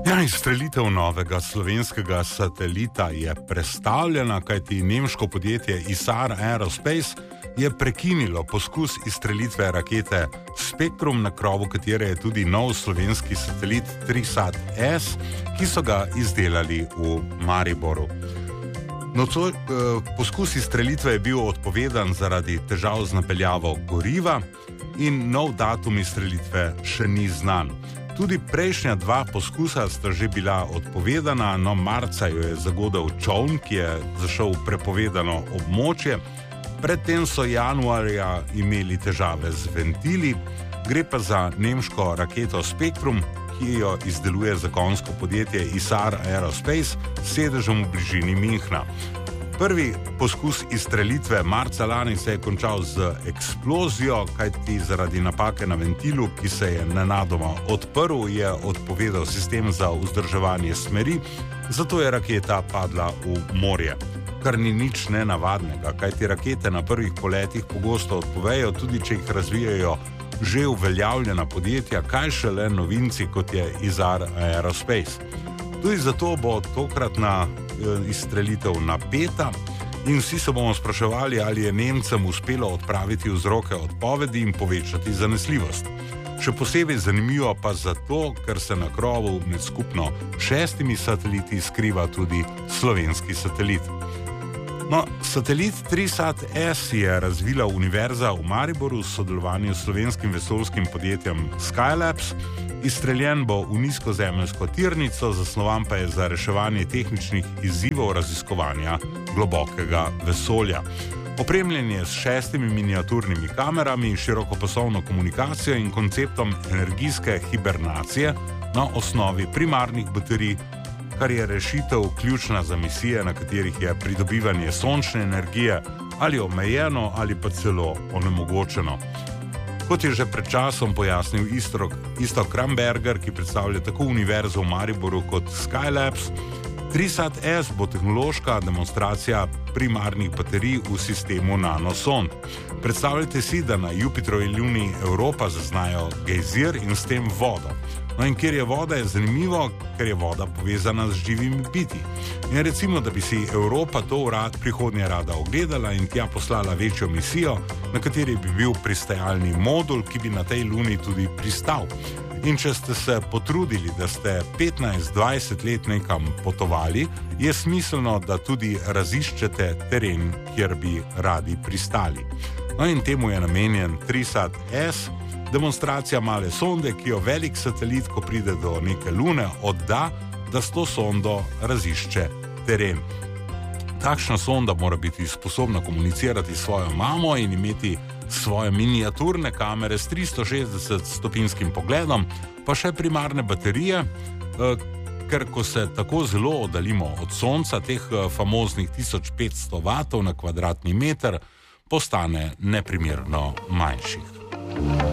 Ja, izstrelitev novega slovenskega satelita je prestavljena, kajti nemško podjetje Isar Aerospace je prekinilo poskus izstrelitve rakete Spektrum, na krovu katere je tudi nov slovenski satelit Trisat-S, ki so ga izdelali v Mariboru. Poskus izstrelitve je bil odpovedan zaradi težav z napeljavo goriva in nov datum izstrelitve še ni znan. Tudi prejšnja dva poskusa sta že bila odpovedana, no marca jo je zagodel čoln, ki je zašel v prepovedano območje. Predtem so januarja imeli težave z ventili, gre pa za nemško raketo Spektrum, ki jo izdeluje zakonsko podjetje Isar Aerospace s sedežem v bližini Münchna. Prvi poskus izstrelitve marca lani se je končal z eksplozijo, kajti zaradi napake na ventilu, ki se je nenadoma odprl, je odpovedal sistem za vzdrževanje smeri, zato je raketa padla v morje. Kar ni nič nenavadnega, kajti rakete na prvih poletih pogosto odpovejo, tudi če jih razvijajo že uveljavljena podjetja, kaj šele novinci, kot je Isar Aerospace. Tudi zato bo tokratna izstrelitev napeta in vsi se bomo spraševali, ali je Nemcem uspelo odpraviti vzroke odpovedi in povečati zanesljivost. Še posebej zanimivo pa zato, ker se na krovu med skupno 6 sateliti skriva tudi slovenski satelit. No, satelit Trisat-S je razvila Univerza v Mariboru v sodelovanju s slovenskim vesoljskim podjetjem Skylabs. Izstreljen bo v nizkozemeljsko tirnico, zasnovan pa je za reševanje tehničnih izzivov raziskovanja globokega vesolja. Opremljen je s 6 miniaturnimi kamerami, širokopasovno komunikacijo in konceptom energijske hibernacije na osnovi primarnih baterij, kar je rešitev ključna za misije, na katerih je pridobivanje sončne energije ali omejeno ali pa celo onemogočeno. Kot je že pred časom pojasnil Iztok Kramberger, ki predstavlja tako Univerzo v Mariboru kot Skylabs, Trisat-S bo tehnološka demonstracija primarnih baterij v sistemu nanosond. Predstavljajte si, da na Jupiterju in Luni Evropa zaznajo gejzir in s tem vodo. No in kjer je voda, je zanimivo, ker je voda povezana z živimi biti. In recimo, da bi si Evropa to prihodnje rada ogledala in tja poslala večjo misijo, na kateri bi bil pristajalni modul, ki bi na tej Luni tudi pristal. In če ste se potrudili, da ste 15-20 let nekam potovali, je smiselno, da tudi raziščete teren, kjer bi radi pristali. No in temu je namenjen Trisat-S, demonstracija male sonde, ki jo velik satelit, ko pride do neke lune, odda, da s to sondo razišče teren. Takšna sonda mora biti sposobna komunicirati s svojo mamo in imeti svoje miniaturne kamere s 360-stopinskim pogledom, pa še primarne baterije, ker ko se tako zelo oddaljimo od Sonca, teh famoznih 1500 vatov na kvadratni meter, postane neprimerno manjših.